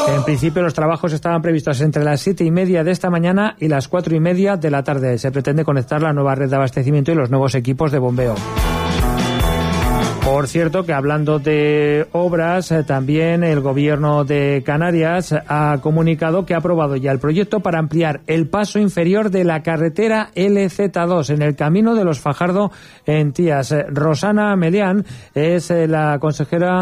En principio los trabajos estaban previstos entre las 7:30 de esta mañana y las 4:30 de la tarde. Se pretende conectar la nueva red de abastecimiento y los nuevos equipos de bombeo. Por cierto, que hablando de obras, también el Gobierno de Canarias ha comunicado que ha aprobado ya el proyecto para ampliar el paso inferior de la carretera LZ2 en el camino de los Fajardo en Tías. Rosana Melián es la consejera,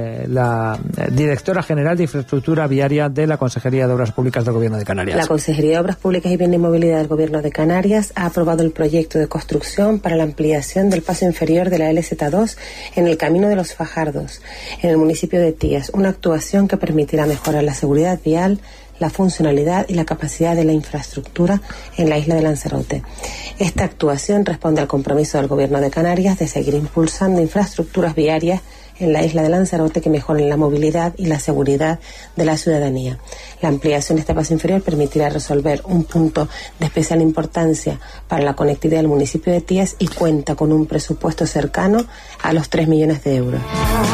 la directora general de Infraestructura Viaria de la Consejería de Obras Públicas del Gobierno de Canarias. La Consejería de Obras Públicas y Bien y Movilidad del Gobierno de Canarias ha aprobado el proyecto de construcción para la ampliación del paso inferior de la LZ2 en el camino de los Fajardos, en el municipio de Tías, una actuación que permitirá mejorar la seguridad vial, la funcionalidad y la capacidad de la infraestructura en la isla de Lanzarote. Esta actuación responde al compromiso del Gobierno de Canarias de seguir impulsando infraestructuras viarias en la isla de Lanzarote que mejoren la movilidad y la seguridad de la ciudadanía. La ampliación de este paso inferior permitirá resolver un punto de especial importancia para la conectividad del municipio de Tías y cuenta con un presupuesto cercano a los 3 millones de euros.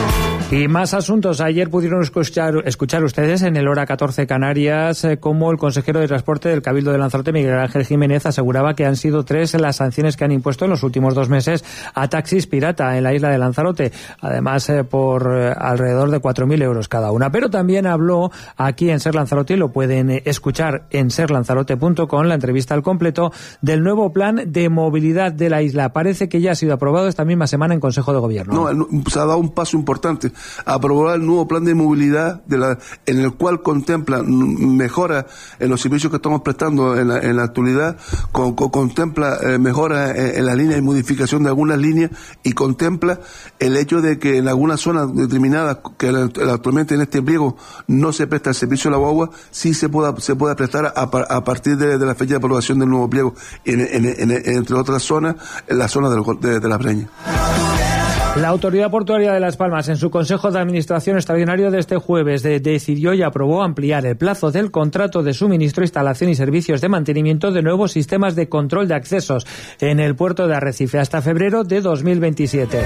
Y más asuntos. Ayer pudieron escuchar ustedes en el Hora 14 Canarias cómo el consejero de Transporte del Cabildo de Lanzarote, Miguel Ángel Jiménez, aseguraba que han sido 3 las sanciones que han impuesto en los últimos 2 meses a taxis pirata en la isla de Lanzarote. Además, por alrededor de 4.000 euros cada una. Pero también habló aquí en Ser Lanzarote, y lo pueden escuchar en serlanzarote.com, la entrevista al completo del nuevo plan de movilidad de la isla. Parece que ya ha sido aprobado esta misma semana en Consejo de Gobierno. No, se ha dado un paso importante. Aprobar el nuevo plan de movilidad en el cual contempla mejoras en los servicios que estamos prestando en la actualidad, contempla mejoras en las líneas y modificación de algunas líneas, y contempla el hecho de que en algunas zonas determinadas que actualmente en este pliego no se presta el servicio de la guagua, sí se pueda prestar a partir de la fecha de aprobación del nuevo pliego, entre otras zonas, en la zona de la Breña. La Autoridad Portuaria de Las Palmas, en su Consejo de Administración extraordinario de este jueves, decidió y aprobó ampliar el plazo del contrato de suministro, instalación y servicios de mantenimiento de nuevos sistemas de control de accesos en el puerto de Arrecife hasta febrero de 2027.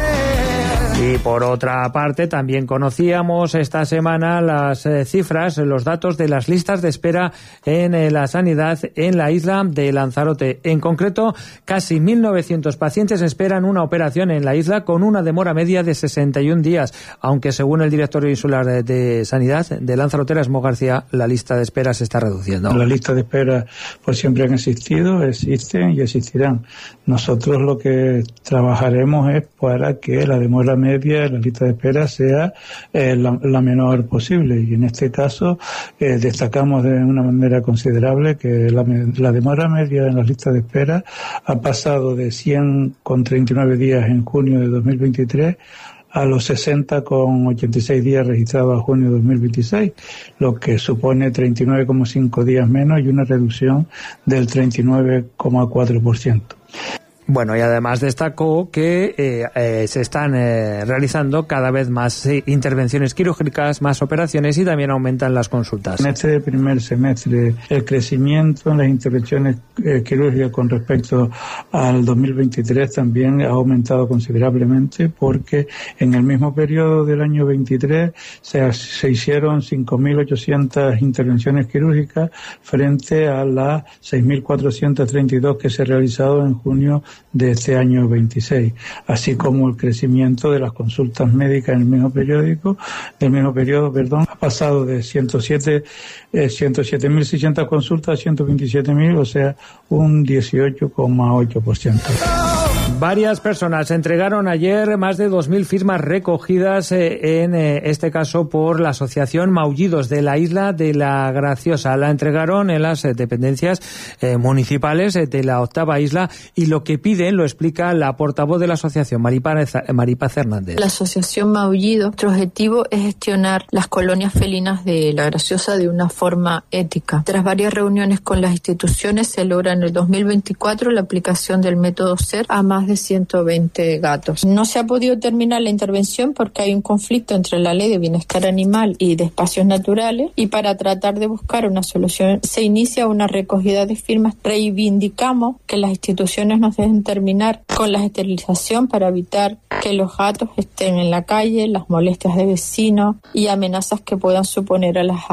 Y por otra parte, también conocíamos esta semana las cifras, los datos de las listas de espera en la sanidad en la isla de Lanzarote. En concreto, casi 1.900 pacientes esperan una operación en la isla con una demora media de 61 días, aunque según el director insular de Sanidad de Lanzarote, Erasmo García, la lista de espera se está reduciendo. Las listas de espera pues siempre han existido, existen y existirán. Nosotros lo que trabajaremos es para que la demora media de la lista de espera sea la menor posible, y en este caso destacamos de una manera considerable que la demora media en las listas de espera ha pasado de 100,39 días en junio de 2023 a los 60,86 días registrados a junio de 2026, lo que supone 39,5 días menos y una reducción del 39,4%. Bueno, y además destacó que se están realizando cada vez más intervenciones quirúrgicas, más operaciones, y también aumentan las consultas. En este primer semestre, el crecimiento en las intervenciones quirúrgicas con respecto al 2023 también ha aumentado considerablemente, porque en el mismo periodo del año 23 se hicieron 5.800 intervenciones quirúrgicas frente a las 6.432 que se realizaron en junio de este año 26, así como el crecimiento de las consultas médicas en el mismo periodo, ha pasado de 107.600 consultas a 127.000, o sea, un 18,8%. Varias personas entregaron ayer más de 2.000 firmas recogidas en este caso por la Asociación Maullidos de la Isla de la Graciosa. La entregaron en las dependencias municipales de la octava isla, y lo que piden lo explica la portavoz de la asociación, Maripaz Hernández. La Asociación Maullidos, nuestro objetivo es gestionar las colonias felinas de la Graciosa de una forma ética. Tras varias reuniones con las instituciones, se logra en el 2024 la aplicación del método SER a más de 120 gatos. No se ha podido terminar la intervención porque hay un conflicto entre la Ley de Bienestar Animal y de Espacios Naturales, y para tratar de buscar una solución se inicia una recogida de firmas. Reivindicamos que las instituciones nos dejen terminar con la esterilización para evitar que los gatos estén en la calle, las molestias de vecinos y amenazas que puedan suponer a las